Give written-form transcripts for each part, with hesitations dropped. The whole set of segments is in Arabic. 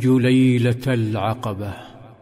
ليلة العقبة.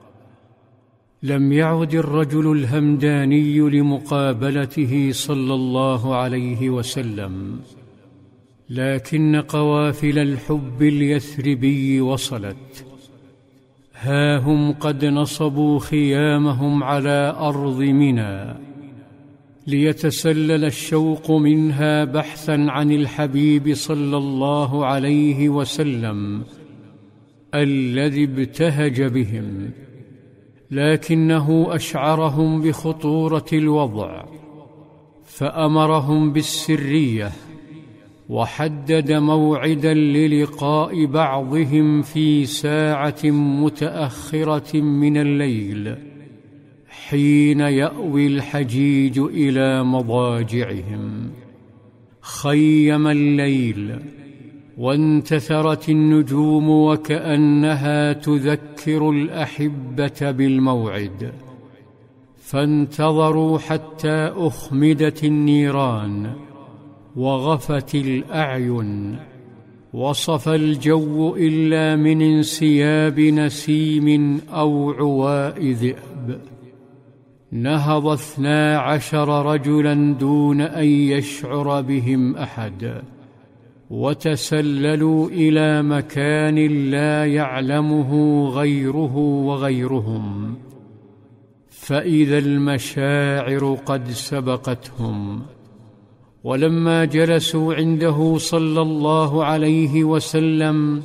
لم يعد الرجل الهمداني لمقابلته صلى الله عليه وسلم، لكن قوافل الحب اليثربي وصلت. ها هم قد نصبوا خيامهم على أرض منى، ليتسلل الشوق منها بحثا عن الحبيب صلى الله عليه وسلم الذي ابتهج بهم، لكنه أشعرهم بخطورة الوضع، فأمرهم بالسرية، وحدد موعدا للقاء بعضهم في ساعة متأخرة من الليل حين يأوي الحجيج إلى مضاجعهم. خيم الليل وانتثرت النجوم وكأنها تذكر الأحبة بالموعد، فانتظروا حتى أخمدت النيران وغفت الأعين، وصف الجو إلا من انسياب نسيم أو عواء ذئب. نهض 12 رجلا دون أن يشعر بهم أحد، وتسللوا إلى مكان لا يعلمه غيره وغيرهم، فإذا المشاعر قد سبقتهم. ولما جلسوا عنده صلى الله عليه وسلم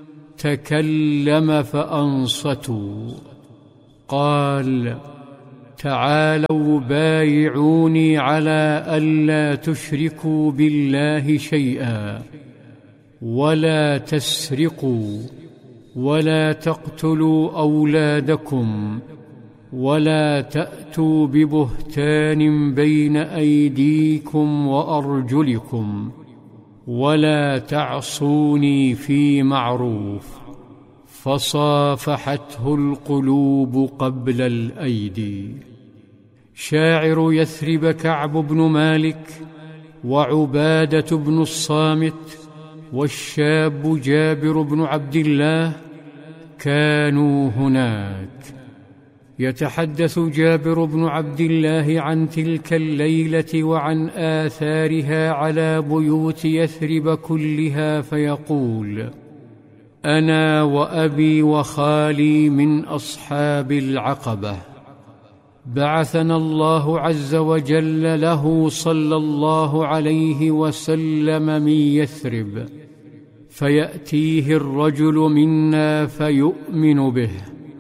تكلم فأنصتوا. قال: تعالوا بايعوني على ألا تشركوا بالله شيئا، ولا تسرقوا، ولا تقتلوا أولادكم، ولا تأتوا ببهتان بين أيديكم وأرجلكم، ولا تعصوني في معروف. فصافحته القلوب قبل الأيدي. شاعر يثرب كعب بن مالك وعبادة بن الصامت والشاب جابر بن عبد الله كانوا هناك. يتحدث جابر بن عبد الله عن تلك الليلة وعن آثارها على بيوت يثرب كلها، فيقول: أنا وأبي وخالي من أصحاب العقبة، بعثنا الله عز وجل له صلى الله عليه وسلم من يثرب، فيأتيه الرجل منا فيؤمن به،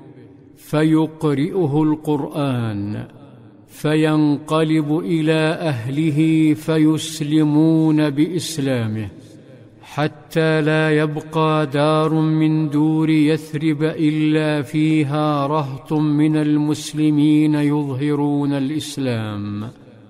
فيقرئه القرآن، فينقلب إلى أهله فيسلمون بإسلامه، حتى لا يبقى دار من دور يثرب إلا فيها رهط من المسلمين يظهرون الإسلام.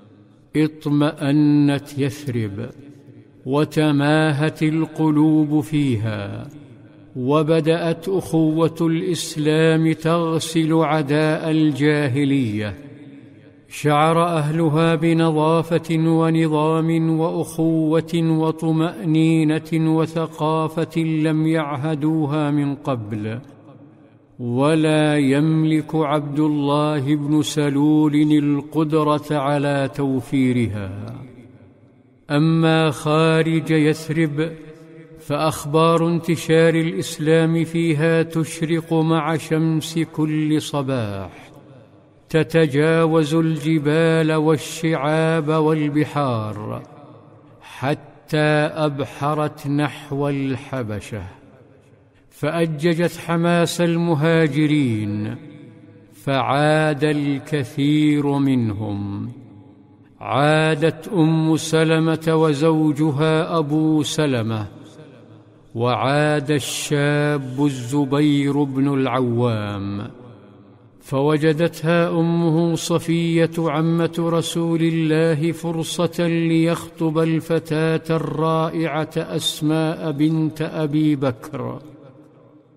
اطمأنت يثرب وتماهت القلوب فيها، وبدأت أخوة الإسلام تغسل عداء الجاهلية. شعر أهلها بنظافة ونظام وأخوة وطمأنينة وثقافة لم يعهدوها من قبل، ولا يملك عبد الله بن سلول القدرة على توفيرها. أما خارج يثرب فأخبار انتشار الإسلام فيها تشرق مع شمس كل صباح، تتجاوز الجبال والشعاب والبحار حتى أبحرت نحو الحبشة، فأججت حماس المهاجرين، فعاد الكثير منهم. عادت أم سلمة وزوجها أبو سلمة، وعاد الشاب الزبير بن العوام، فوجدتها أمه صفية عمة رسول الله فرصة ليخطب الفتاة الرائعة أسماء بنت أبي بكر،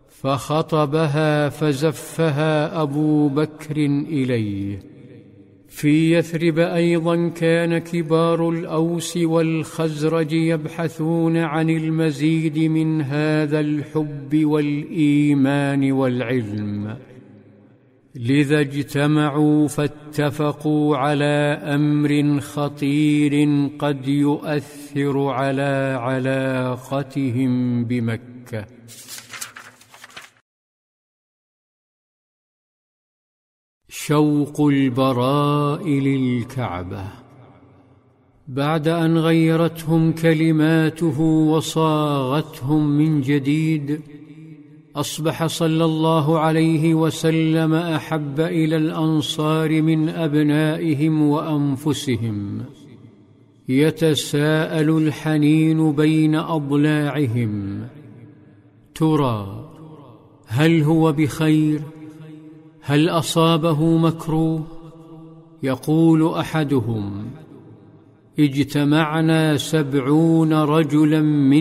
فخطبها فزفها أبو بكر إليه، في يثرب أيضا كان كبار الأوس والخزرج يبحثون عن المزيد من هذا الحب والإيمان والعلم، لذا اجتمعوا فاتفقوا على أمر خطير قد يؤثر على علاقتهم بمكة. شوق البراء للكعبة. بعد أن غيرتهم كلماته وصاغتهم من جديد، أصبح صلى الله عليه وسلم أحب إلى الأنصار من أبنائهم وأنفسهم. يتساءل الحنين بين أضلاعهم: ترى هل هو بخير؟ هل أصابه مكروه؟ يقول أحدهم: اجتمعنا 70 رجلا من